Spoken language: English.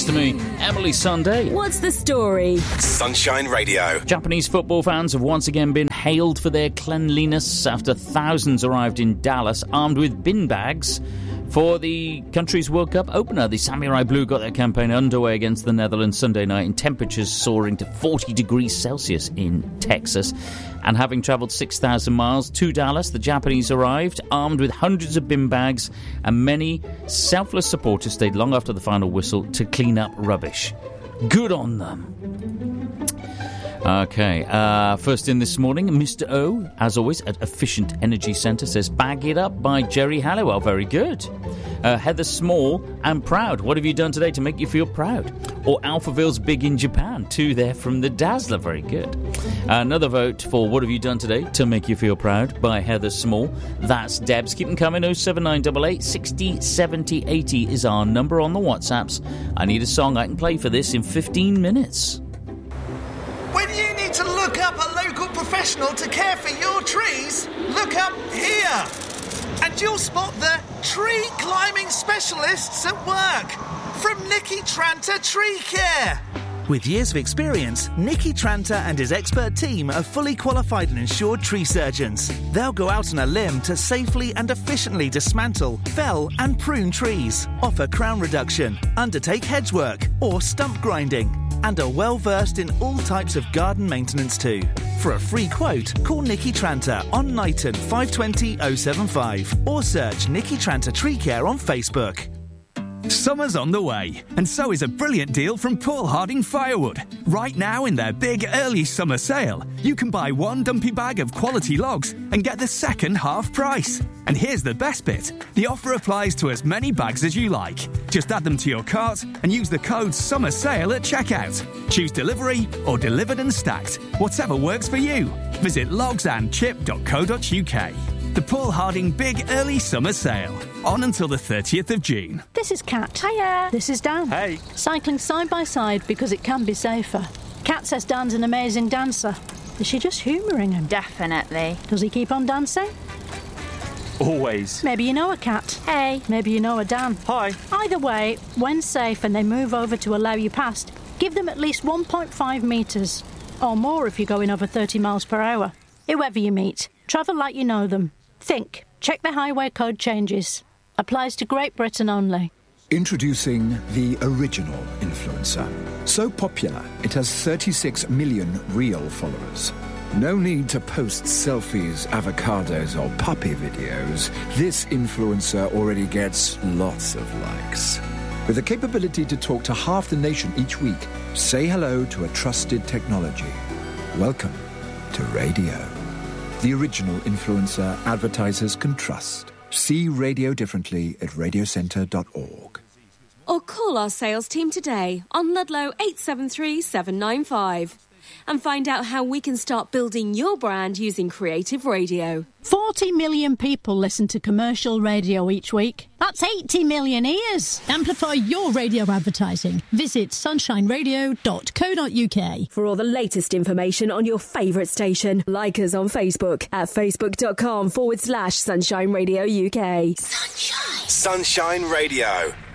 to me, Emily Sunday. What's the story? Sunshine Radio. Japanese football fans have once again been hailed for their cleanliness after thousands arrived in Dallas armed with bin bags for the country's World Cup opener. The Samurai Blue got their campaign underway against the Netherlands Sunday night in temperatures soaring to 40 degrees Celsius in Texas. And having travelled 6,000 miles to Dallas, the Japanese arrived armed with hundreds of bin bags, and many selfless supporters stayed long after the final whistle to clean up rubbish. Good on them. Okay, first in this morning, Mr. O, as always, at Efficient Energy Centre, says, "Bag it up" by Jerry Halliwell. Very good. Heather Small, "I'm proud. What have you done today to make you feel proud?" Or Alphaville's "Big in Japan." Two there from the Dazzler. Very good. Another vote for "What have you done today to make you feel proud" by Heather Small. That's Debs. Keep them coming. 07988 60 70 80 is our number on the WhatsApps. I need a song I can play for this in 15 minutes. When you need to look up a local professional to care for your trees, look up here. And you'll spot the tree climbing specialists at work from Nicky Tranter Tree Care. With years of experience, Nicky Tranter and his expert team are fully qualified and insured tree surgeons. They'll go out on a limb to safely and efficiently dismantle, fell and prune trees, offer crown reduction, undertake hedge work or stump grinding, and are well versed in all types of garden maintenance too. For a free quote, call Nicky Tranter on Knighton 520 075 or search Nicky Tranter Tree Care on Facebook. Summer's on the way, and so is a brilliant deal from Paul Harding Firewood. Right now, in their big early summer sale, you can buy one dumpy bag of quality logs and get the second half price. And here's the best bit. The offer applies to as many bags as you like. Just add them to your cart and use the code SUMMERSALE at checkout. Choose delivery or delivered and stacked, whatever works for you. Visit logsandchip.co.uk. The Paul Harding Big Early Summer Sale. On until the 30th of June. This is Kat. Hiya. This is Dan. Hey. Cycling side by side because it can be safer. Kat says Dan's an amazing dancer. Is she just humouring him? Definitely. Does he keep on dancing? Always. Maybe you know a Kat. Hey. Maybe you know a Dan. Hi. Either way, when safe and they move over to allow you past, give them at least 1.5 metres. Or more if you're going over 30 miles per hour. Whoever you meet, travel like you know them. Think. Check the highway code changes. Applies to Great Britain only. Introducing the original influencer. So popular, it has 36 million real followers. No need to post selfies, avocados or puppy videos. This influencer already gets lots of likes. With the capability to talk to half the nation each week, say hello to a trusted technology. Welcome to radio. The original influencer advertisers can trust. See radio differently at radiocentre.org. Or call our sales team today on Ludlow 873 795 and find out how we can start building your brand using creative radio. 40 million people listen to commercial radio each week. That's 80 million ears. Amplify your radio advertising. Visit sunshineradio.co.uk. For all the latest information on your favourite station, like us on Facebook at facebook.com/Sunshine Radio UK. Sunshine Radio.